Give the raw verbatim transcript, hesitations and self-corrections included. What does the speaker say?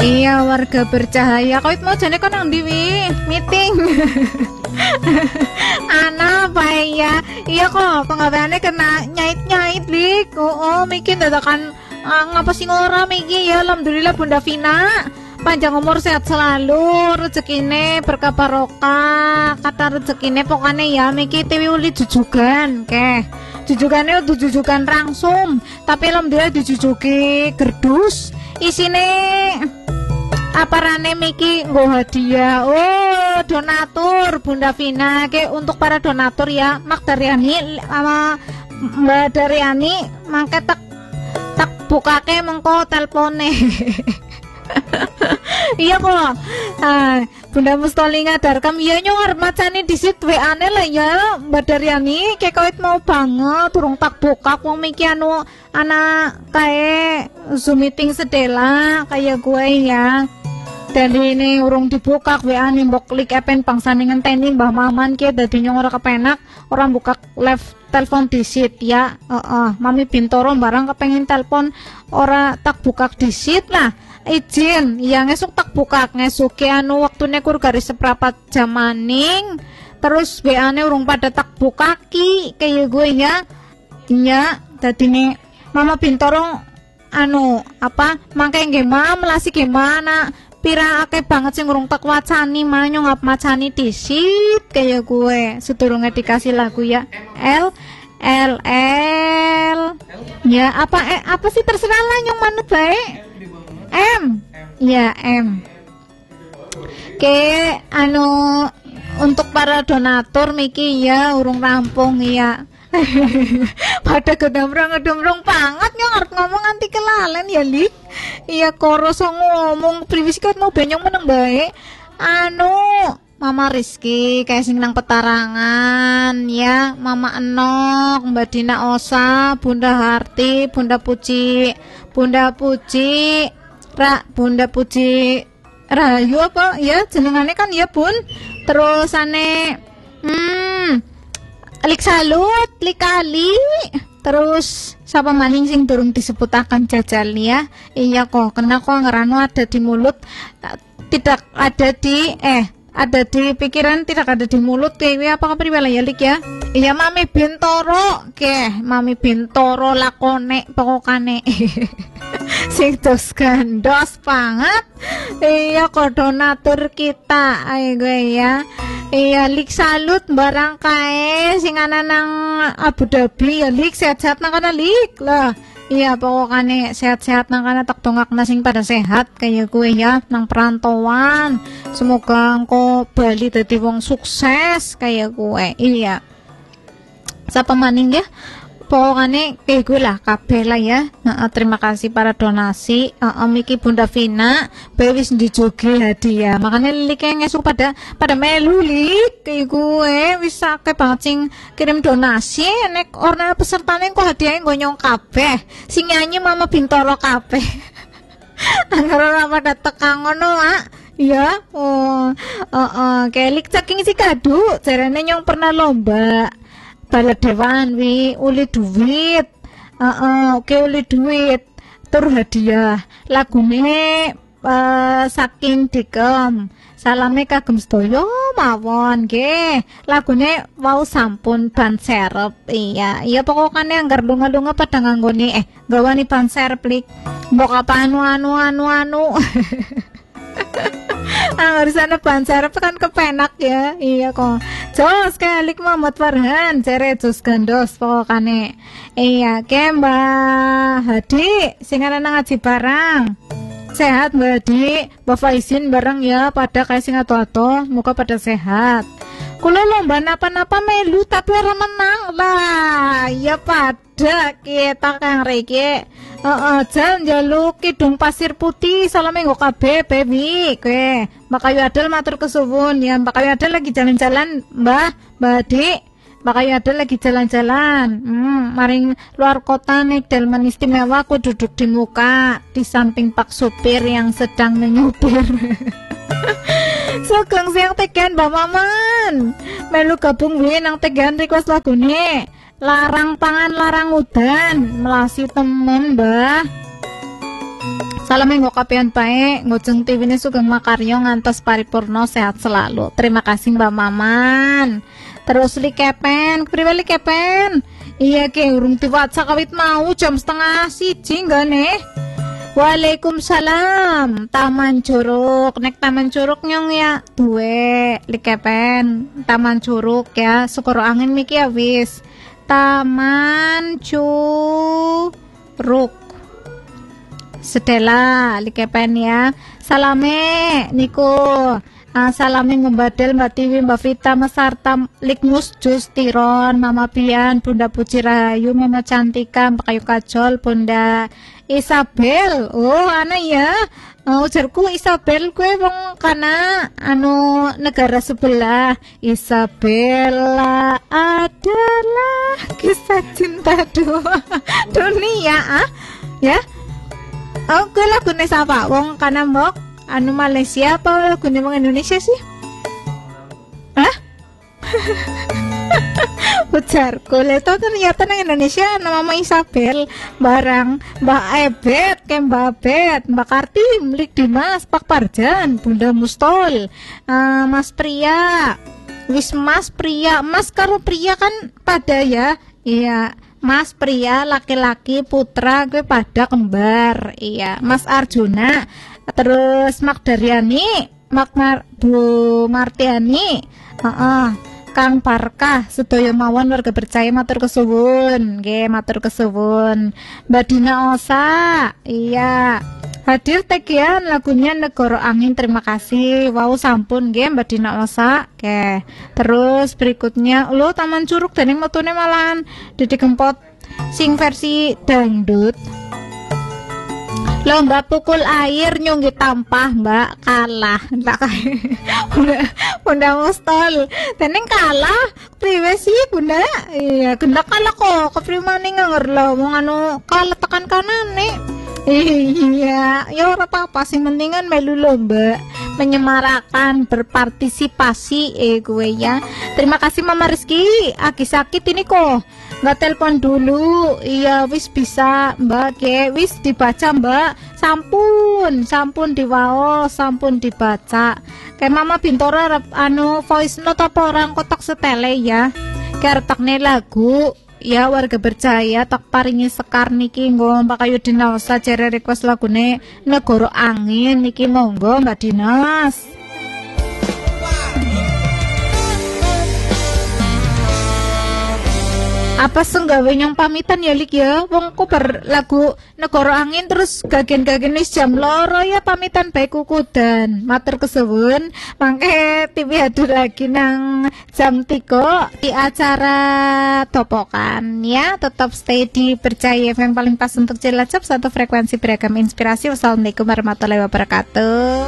Iya, warga bercahaya. Kau mau jane kok nang ndi wi? Meeting. Ana apa ya? Iya kok penggaweane kena nyait-nyait lik. Oh, oh miki dadakan uh, ngapa sih ora miki ya. Alhamdulillah Bunda Vina. Panjang umur sehat selalu, rezekine berkah barokah, kata rezekine pokoknya ya miki tewi uli jujugan keh. Jujugannya udah jujugan rangsum, tapi alhamdulillah dijujuki gerdus. Isine apa rane miki nggo hadiah. Oh, donatur Bunda Vina ke untuk para donatur ya. Mak Daryani sama Mbak Daryani mangke tak tak bukake mengko telpone. Iya kok. Ah, Bunda Mustoli ngadarkam iya nyong macane disit W A-ne lah ya Mbak Daryani kayak kawit mau banget turung tak buka wong miki anu anak kayak Zoom meeting sedela kayak gue ya. Dari ini urung dibuka W A nih mbok klik epen bangsane ngenteni Mbah Maman ki dadi nyong ora kepenak orang buka live telepon disit ya. Heeh, uh, uh. Mami Bintoro barang kepengen telepon ora tak buka disit lah. Izin ya ngesuk tak buka ngesuke anu waktune kur garis seprapat jam maning terus W A-ne urung pada tak buka ki kayak gue ya. Iya dadine Mama Bintoro anu apa mangke nggih Mam melasi gimana pira akeh banget sing urung tak wacani manyo ngap macani disit kayak gue sedurunge dikasih lagu ya. L L L ya apa eh, apa sih terserah lah nyong manut bae. M ya M ke anu untuk para donatur miki ya urung rampung ya. Pada gedamrong-gedamrong banget nyong arep ngomong anti kelalen ya lik. Iya koroso ngomong priwis kat mau benyong meneng bae anu Mama Rizky kayak sing nang petarangan ya, Mama Enok, Mbak Dina Osa, Bunda Harti, Bunda Puji, Bunda Puji Ra, Bunda Puji Rayu apa ya jenengane kan ya Bun. Terus ane hmm Lik Salut, Lik Kali. Terus siapa maning sing durung disebutakan jajal ya. Iya kok kena kok ngerano ada di mulut tidak ada di eh ada di pikiran tidak ada di mulut kayak apa kepriwe ya Lik ya. Iya Mami Bintoro ke Mami Bintoro lakone pokokane. Sing dos gandos banget. Iya kok donatur kita ayo gue ya. Iya Lik Salut barang kae sing ana nang Abu Dhabi ya Lik sehat-sehat nang kana Lik lah. Iya pokoknya sehat-sehat nang kana tak dongakna sing pada sehat kayak gue ya nang perantauan. Semoga engko Bali dadi wong sukses kayak gue. Iya. Siapa maning ya? Pokoknya kayak gue lah kabeh lah ya. Nah, terima kasih para donasi. Uh, Miki Bunda Vina bewis dijogi hadiah. Makanya Lik ngesuk pada pada melu Lik kayak gue bisa kayak banget sing kirim donasi. Nek orna pesertane kok hadiahnya gue nyong kabeh. Sing nyanyi Mama Bintoro kabeh. Angger ora pada tekang ngono Mak. Ya, oh, uh, uh, kayak Lik saking si kadu. Jarane nyong pernah lomba. Bala dewan wi uli duit uh, uh, oke okay, uli duit tur hadiah lagune uh, saking dikem salame kagem sedaya mawon nggih lagune wau sampun ban serep iya iya pokoknya anggar lunga-lunga pada nganggone eh gawani ban serep lik mbok apa anu anu anu anu anggar sana ban serep kan kepenak ya iya kok jos kalik Muhammad Farhan cere jos gandos pokokane iya ke Mbak Hadi sing ana nang ngaji barang sehat Mbak Hadi Mbak Faizin bareng ya pada kayak sing ato-ato muka pada sehat kula lomba napa-napa melu tapi ora menang lah ya pada kita kang reke heeh jan njaluk kidung pasir putih salame nggo kabeh baby kowe Mbak Kayu Adel matur kesuwun ya Mbak Kayu Adel lagi jalan-jalan Mbah Mbak Dik Mbak Kayu Adel lagi jalan-jalan hmm, maring luar kota nih delman istimewa aku duduk di muka di samping pak supir yang sedang menyupir. Sugeng siang tegan Mbak Maman melu gabung wi nang tegan request lagune larang pangan larang udan melasi temen Mbah Salam nggo kapian bae, ngojeng T V-ne Sugeng Makaryo ngantos paripurna sehat selalu. Terima kasih Mbak Maman. Terus Li Kepen, priwe Li Kepen? Iya ke urung diwaca kawit mau jam setengah siji nggane. Waalaikumsalam. Taman Curug, nek Taman Curug nyong ya duwe Li Kepen. Taman Curug ya, syukur angin miki ya wis. Taman Curug. Sedela Li Kepen ya. Salame niku. Uh, salame ngembadel Mbak Tiwi, Mbak Vita, Mas Sarta, Likmus, Justiron, Mama Pian, Bunda Puji Rahayu, Mama Cantika, Mbak Kayu Kajol, Bunda Isabel. Oh, ana ya. Oh, ujarku Isabel gue wong kana anu negara sebelah. Isabella adalah kisah cinta dua dunia ah. Ya. Oh, gue lagune sapa? Wong kana mbok anu Malaysia apa lagune wong Indonesia sih? Hah? Ujarku leto ternyata nang Indonesia nama Mama Isabel barang Mbak Ebet ke Mbak Bet Mbak Kartim Lik Dimas Pak Parjan Bunda Mustol uh, Mas Pria wis Mas Pria Mas karo Pria kan pada ya iya Mas Pria laki-laki putra gue pada kembar iya Mas Arjuna terus Mak Daryani Mak Mar Bu Martiani uh -uh. Kang Parkah sedaya mawon warga percaya matur kesuwun nggih matur kesuwun Mbak Dina Osa iya hadir tegian lagunya Negoro Angin terima kasih wow sampun nggih Mbak Dina Osa oke terus berikutnya lo Taman Curug dening metune malahan Didi Kempot sing versi dangdut lomba pukul air nyunggi tampah Mbak kalah Mbak Bunda Bunda Mustol teneng kalah priwe sih Bunda iya kena kalah kok keprimane nganger lo wong anu kalah tekan kanan nih iya ya ora apa-apa sing pentingan melu lomba menyemarakan berpartisipasi eh gue ya terima kasih Mama Rizky aki sakit ini kok nggak telepon dulu iya wis bisa Mbak ke wis dibaca Mbak sampun sampun diwaos sampun dibaca kayak Mama Bintoro anu voice note apa orang kotak setele ya kertakne lagu ya warga percaya tak paringi sekar niki nggo Mbak Kayu Dinas jare request lagune Negoro Angin niki monggo Mbak Dinas. Apa senggawe nyong pamitan ya Lik ya wong ku ber lagu Negoro Angin terus gagen-gagen wis jam loro ya pamitan baik kukudan matur kesuwun mangke T V hadir lagi nang jam tiga di acara Topokan ya tetap stay di Percaya F M paling pas untuk Cilacap satu frekuensi beragam inspirasi. Wassalamualaikum warahmatullahi wabarakatuh.